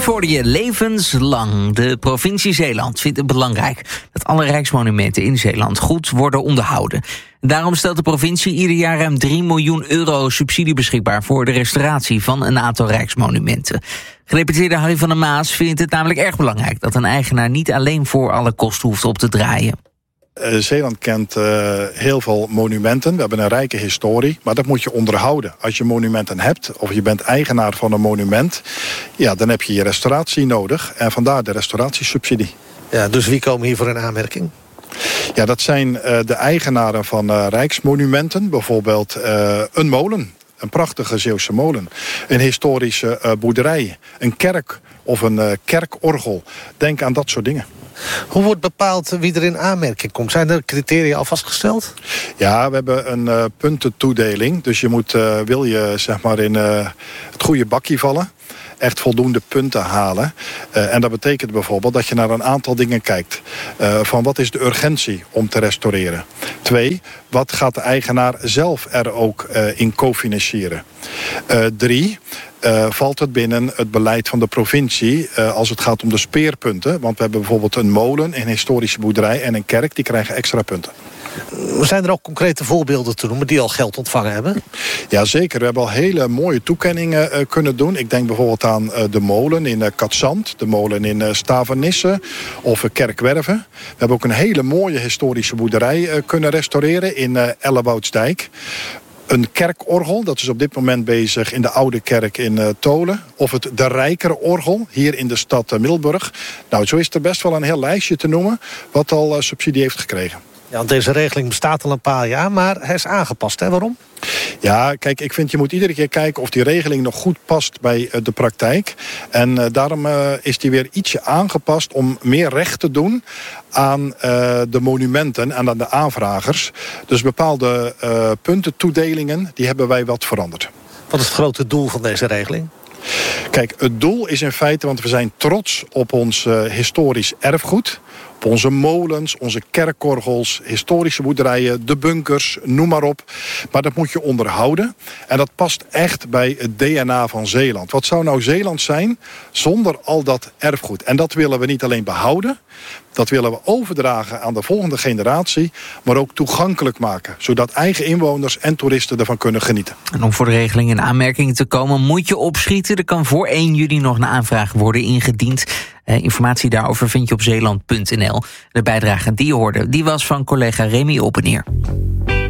hoorde je levenslang. De provincie Zeeland vindt het belangrijk dat alle rijksmonumenten in Zeeland goed worden onderhouden. Daarom stelt de provincie ieder jaar ruim 3 miljoen euro subsidie beschikbaar voor de restauratie van een aantal rijksmonumenten. Gedeputeerde Harry van der Maas vindt het namelijk erg belangrijk dat een eigenaar niet alleen voor alle kosten hoeft op te draaien. Zeeland kent heel veel monumenten. We hebben een rijke historie, maar dat moet je onderhouden. Als je monumenten hebt, of je bent eigenaar van een monument, ja, dan heb je je restauratie nodig. En vandaar de restauratiesubsidie. Ja, dus wie komen hiervoor in aanmerking? Ja, dat zijn de eigenaren van rijksmonumenten. Bijvoorbeeld een molen, een prachtige Zeeuwse molen. Een historische boerderij, een kerk of een kerkorgel. Denk aan dat soort dingen. Hoe wordt bepaald wie er in aanmerking komt? Zijn er criteria al vastgesteld? Ja, we hebben een puntentoedeling. Dus je moet, wil je zeg maar in het goede bakje vallen, echt voldoende punten halen. En dat betekent bijvoorbeeld dat je naar een aantal dingen kijkt. Van wat is de urgentie om te restaureren? 2, wat gaat de eigenaar zelf er ook in cofinancieren? 3, valt het binnen het beleid van de provincie als het gaat om de speerpunten? Want we hebben bijvoorbeeld een molen, een historische boerderij en een kerk, die krijgen extra punten. Zijn er ook concrete voorbeelden te noemen die al geld ontvangen hebben? Jazeker, we hebben al hele mooie toekenningen kunnen doen. Ik denk bijvoorbeeld aan de molen in Katzand, de molen in Stavenisse of Kerkwerven. We hebben ook een hele mooie historische boerderij kunnen restaureren in Elleboutsdijk. Een kerkorgel, dat is op dit moment bezig in de Oude Kerk in Tolen. Of het de Rijkere orgel, hier in de stad Middelburg. Nou, zo is er best wel een heel lijstje te noemen wat al subsidie heeft gekregen. Ja, want deze regeling bestaat al een paar jaar, maar hij is aangepast, hè? Waarom? Ja, kijk, ik vind je moet iedere keer kijken of die regeling nog goed past bij de praktijk. En daarom is die weer ietsje aangepast om meer recht te doen aan de monumenten en aan de aanvragers. Dus bepaalde puntentoedelingen, die hebben wij wat veranderd. Wat is het grote doel van deze regeling? Kijk, het doel is in feite, want we zijn trots op ons historisch erfgoed. Op onze molens, onze kerkkorgels, historische boerderijen, de bunkers, noem maar op. Maar dat moet je onderhouden. En dat past echt bij het DNA van Zeeland. Wat zou nou Zeeland zijn zonder al dat erfgoed? En dat willen we niet alleen behouden. Dat willen we overdragen aan de volgende generatie, maar ook toegankelijk maken. Zodat eigen inwoners en toeristen ervan kunnen genieten. En om voor de regeling in aanmerking te komen moet je opschieten. Er kan voor 1 juli nog een aanvraag worden ingediend. Informatie daarover vind je op zeeland.nl. De bijdrage die je hoorde, die was van collega Remy Openier.